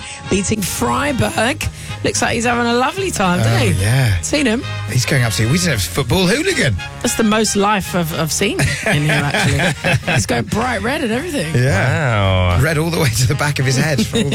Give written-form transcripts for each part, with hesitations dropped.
beating Freiburg. Looks like he's having a lovely time, doesn't he? Yeah. Seen him? He's going absolutely... We didn't have football hooligan. That's the most life I've seen in him, actually. He's going bright red and everything. Yeah. Wow. Red all the way to the back of his head.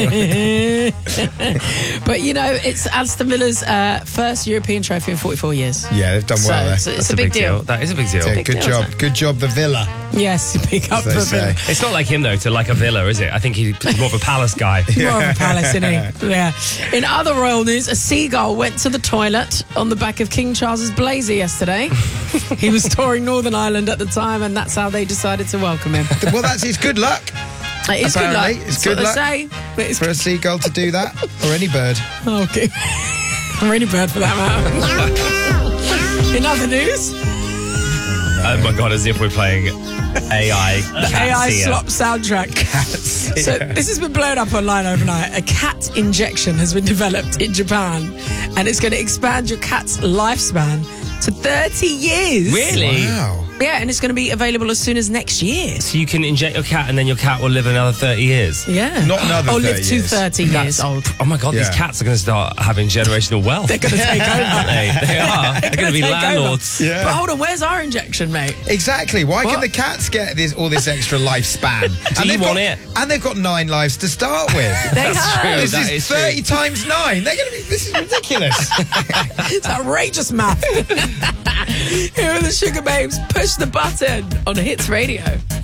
But, you know, it's Aston Villa's first European trophy in 44 years. Yeah, they've done well there. So it's a big deal. That is a big deal. Yeah, good deal, job. Good job, the Villa. Yes, big up for Villa. It's not like him, though, to like a villa, is it? I think he's more of a palace guy. More of a palace, isn't he? Yeah. In other royal news, a seagull went to the toilet on the back of King Charles's Blazer yesterday. He was touring Northern Ireland at the time, and that's how they decided to welcome him. Well, that's his good luck. It is good luck. It's good luck It's for a seagull to do that, or any bird. Okay. Or any bird for that matter. In other news... Oh my God, as if we're playing AI. The AI slop soundtrack. So this has been blown up online overnight. A cat injection has been developed in Japan, and it's going to expand your cat's lifespan to 30 years. Really? Wow. Yeah, and it's going to be available as soon as next year. So you can inject your cat and then your cat will live another 30 years? Yeah. Not another 30 live to years. 30 years old. Oh my God, these cats are going to start having generational wealth. They're going to take over. Aren't they? They are. They're going to be take landlords. Yeah. But hold on, where's our injection, mate? Exactly. Why What? can the cats get all this extra lifespan? Do you want it? And they've got 9 lives to start with. They have. true. This That is is 30 times 9. They're going to be... This is ridiculous. It's outrageous math. Here are the Sugar Babes. Push the button on Hits Radio.